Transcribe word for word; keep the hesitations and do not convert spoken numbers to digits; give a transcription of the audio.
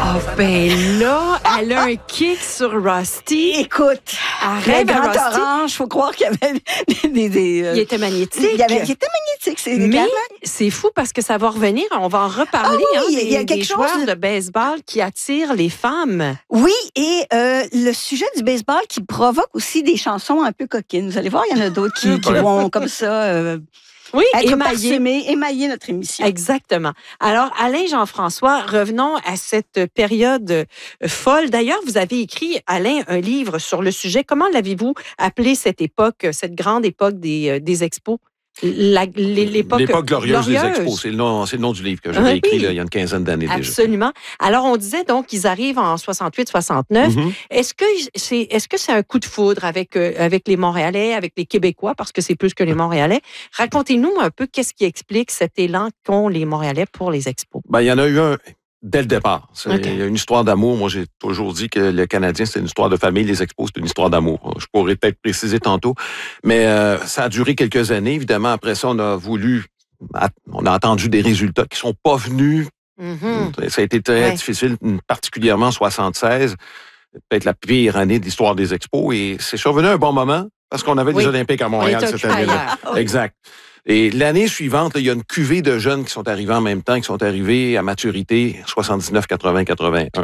Ah ben là, elle a un kick sur Rusty. Écoute, Arrête, le grand Rusty. orange, faut croire qu'il y avait des... des, des euh, Il était magnétique. Il, y avait, il était magnétique, c'est Mais clairement. c'est fou parce que ça va revenir. On va en reparler. Ah oui, hein, il y a des, quelque des chose joueurs de- de baseball qui attirent les femmes. Oui, et euh, le sujet du baseball qui provoque aussi des chansons un peu coquines. Vous allez voir, il y en a d'autres qui, qui Ouais. vont comme ça euh, Oui, être émaillé. parsemés, émailler notre émission. Exactement. Alors, Alain Jean-François, revenons à cette période euh, folle. D'ailleurs, vous avez écrit, Alain, un livre sur le sujet. Comment l'avez-vous appelé cette époque, cette grande époque des, euh, des expos? La- l'époque, L'époque glorieuse, des glorieuse. expos. C'est le nom, c'est le nom du livre que j'avais Oui. écrit là, il y a une quinzaine d'années déjà. Absolument. Alors, on disait donc qu'ils arrivent en soixante-huit soixante-neuf. Mhm. Est-ce que c'est est-ce que c'est un coup de foudre avec euh, avec les Montréalais, avec les Québécois, parce que c'est plus que les Montréalais? Racontez-nous un peu qu'est-ce qui explique cet élan qu'ont les Montréalais pour les expos. Ben, il y en a eu un dès le départ. C'est OK. il y a une histoire d'amour. Moi, j'ai toujours dit que le Canadien, c'est une histoire de famille. Les expos, c'est une histoire d'amour. Je pourrais peut-être préciser tantôt. Mais euh, ça a duré quelques années. Évidemment, après ça, on a voulu... On a attendu des résultats qui sont pas venus. Mhm. Ça a été très Ouais. difficile, particulièrement en soixante-seize. Peut-être la pire année de l'histoire des expos. Et c'est survenu à un bon moment parce qu'on avait Oui. les Olympiques à Montréal était cette occupés année-là. ailleurs. Exact. Et l'année suivante, là, il y a une cuvée de jeunes qui sont arrivés en même temps, qui sont arrivés à maturité soixante-dix-neuf, quatre-vingts, quatre-vingt-un.